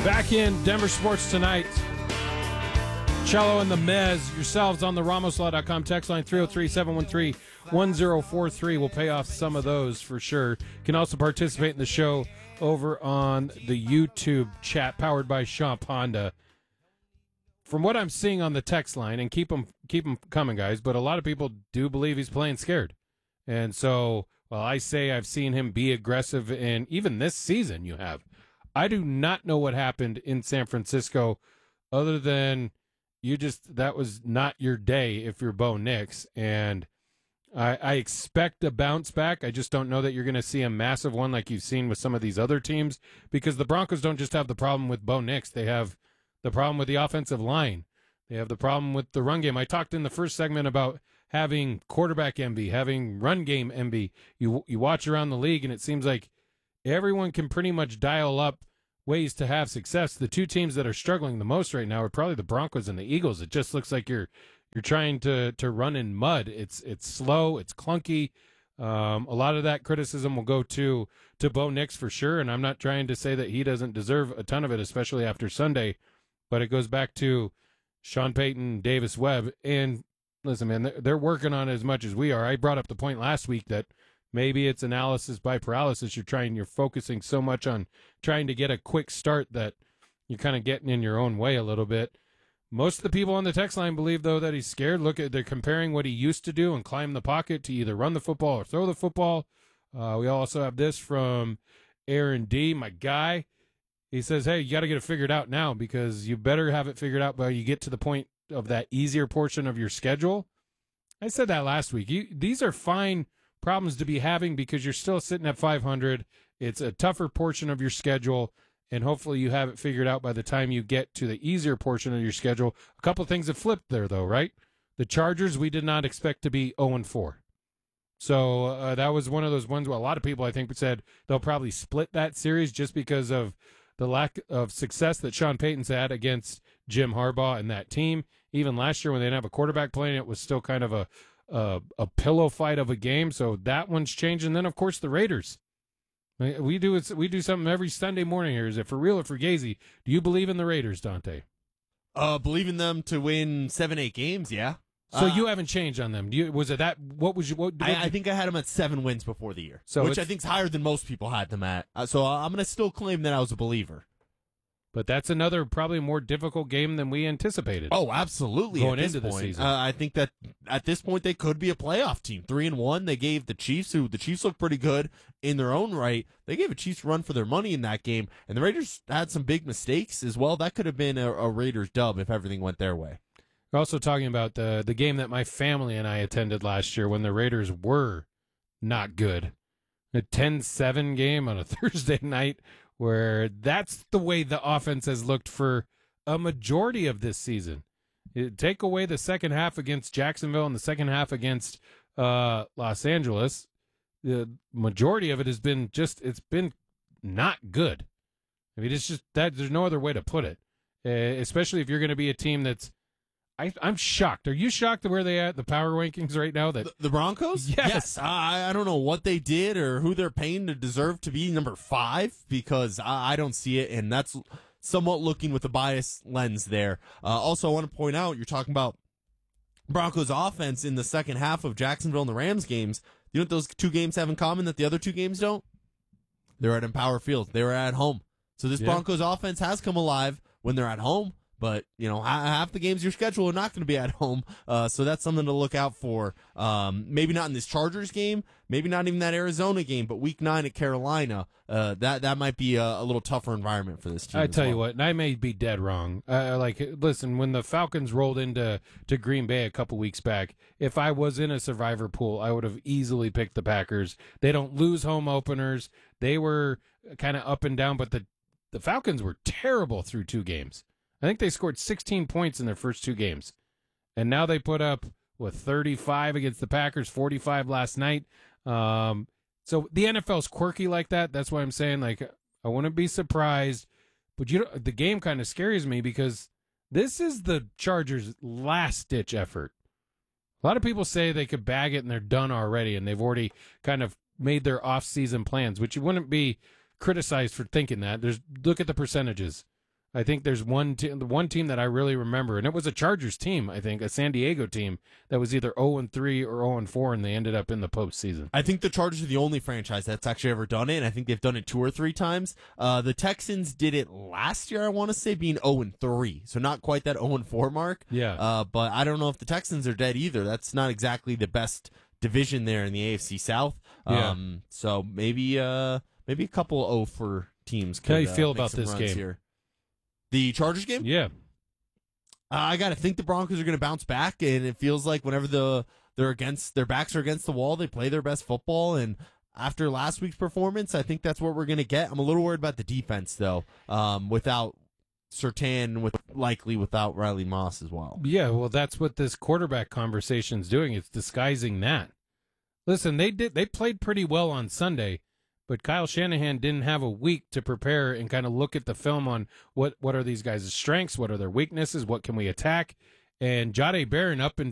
Back in Denver Sports Tonight. Cello and the Mez, yourselves on the RamosLaw.com text line 303-713-1043. We'll pay off some of those for sure. You can also participate in the show over on the YouTube chat powered by Champ Honda. From what I'm seeing on the text line, and keep them coming, guys, but a lot of people do believe he's playing scared. And so, while I say I've seen him be aggressive, and even this season you have, I do not know what happened in San Francisco other than that was not your day if you're Bo Nix. And I expect a bounce back. I just don't know that you're going to see a massive one like you've seen with some of these other teams, because the Broncos don't just have the problem with Bo Nix. They have the problem with the offensive line. They have the problem with the run game. I talked in the first segment about having quarterback envy, having run game envy. You watch around the league, and it seems like everyone can pretty much dial up ways to have success. The two teams that are struggling the most right now are probably the Broncos and the Eagles. It just looks like you're trying to run in mud. It's slow, it's clunky. A lot of that criticism will go to Bo Nix for sure, and I'm not trying to say that he doesn't deserve a ton of it, especially after Sunday, but it goes back to Sean Payton, Davis Webb, and listen, man, they're working on it as much as we are. I brought up the point last week that maybe it's analysis by paralysis. You're focusing so much on trying to get a quick start that you're kind of getting in your own way a little bit. Most of the people on the text line believe, though, that he's scared. They're comparing what he used to do and climb the pocket to either run the football or throw the football. We also have this from Aaron D., my guy. He says, hey, you got to get it figured out now, because you better have it figured out by you get to the point of that easier portion of your schedule. I said that last week. These are fine problems to be having because you're still sitting at 500. It's a tougher portion of your schedule, and hopefully you have it figured out by the time you get to the easier portion of your schedule. A couple of things have flipped there, though, right? The Chargers, we did not expect to be 0-4. So that was one of those ones where a lot of people, I think, said they'll probably split that series just because of the lack of success that Sean Payton's had against Jim Harbaugh and that team. Even last year when they didn't have a quarterback playing, it was still kind of a pillow fight of a game. So that one's changed. And then, of course, the Raiders. We do something every Sunday morning here. Is it for real or for Gazy? Do you believe in the Raiders, Dante? Believe in them to win 7-8 games, yeah. So you haven't changed on them. Was it that? What was you? I think I had them at 7 wins before the year, which I think is higher than most people had them at. So I'm going to still claim that I was a believer. But that's another probably more difficult game than we anticipated. Oh, absolutely. Going into the season. I think that at this point they could be a playoff team. 3-1. They gave the Chiefs looked pretty good in their own right. They gave the Chiefs a run for their money in that game. And the Raiders had some big mistakes as well. That could have been a Raiders dub if everything went their way. We're also talking about the game that my family and I attended last year when the Raiders were not good. A 10-7 game on a Thursday night, where that's the way the offense has looked for a majority of this season. Take away the second half against Jacksonville and the second half against Los Angeles, the majority of it has been it's been not good. I mean, it's just that there's no other way to put it, especially if you're going to be a team that's I'm shocked. Are you shocked at where they at the power rankings right now? That the Broncos? Yes. I don't know what they did or who they're paying to deserve to be number 5, because I don't see it, and that's somewhat looking with a biased lens there. Also, I want to point out, you're talking about Broncos offense in the second half of Jacksonville and the Rams games. You know what those two games have in common that the other two games don't? They're at Empower Field. They were at home. So this Broncos offense has come alive when they're at home. But, you know, half the games your schedule are not going to be at home. So that's something to look out for. Maybe not in this Chargers game, maybe not even that Arizona game, but week 9 at Carolina, that might be a little tougher environment for this team. I tell you what, and I may be dead wrong. Listen, when the Falcons rolled into Green Bay a couple weeks back, if I was in a survivor pool, I would have easily picked the Packers. They don't lose home openers. They were kind of up and down, but the Falcons were terrible through 2 games. I think they scored 16 points in their first 2 games. And now they put up, 35 against the Packers, 45 last night. So the NFL's quirky like that. That's why I'm saying, I wouldn't be surprised. But the game kind of scares me because this is the Chargers' last-ditch effort. A lot of people say they could bag it and they're done already, and they've already kind of made their off-season plans, which you wouldn't be criticized for thinking that. Look at the percentages. I think there's the one team that I really remember, and it was a Chargers team, I think, a San Diego team that was either 0-3 or 0-4, and they ended up in the postseason. I think the Chargers are the only franchise that's actually ever done it, and I think they've done it 2 or 3 times. The Texans did it last year, I want to say, being 0-3, so not quite that 0-4 mark. Yeah. But I don't know if the Texans are dead either. That's not exactly the best division there in the AFC South. Yeah. So maybe a couple 0-4 teams. How do you feel make about some this runs game? Here. The Chargers game? Yeah. I got to think the Broncos are going to bounce back, and it feels like whenever their backs are against the wall, they play their best football. And after last week's performance, I think that's what we're going to get. I'm a little worried about the defense, though, without Surtain, without Riley Moss as well. Yeah, well, that's what this quarterback conversation's doing. It's disguising that. Listen, they played pretty well on Sunday, but Kyle Shanahan didn't have a week to prepare and kind of look at the film on what are these guys' strengths, what are their weaknesses, what can we attack. And Jahdae Barron up